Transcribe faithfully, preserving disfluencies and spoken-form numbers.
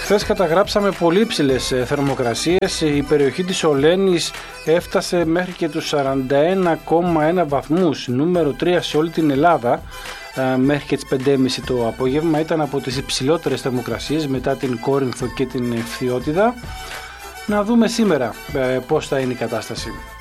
Χθες καταγράψαμε πολύ υψηλές θερμοκρασίες. Η περιοχή της Ολένης έφτασε μέχρι και τους σαράντα ένα κόμμα ένα βαθμούς, νούμερο τρία σε όλη την Ελλάδα. Μέχρι και τις πέντε και μισή το απόγευμα ήταν από τις υψηλότερες θερμοκρασίες μετά την Κόρινθο και την Φθιώτιδα. Να δούμε σήμερα πώς θα είναι η κατάσταση.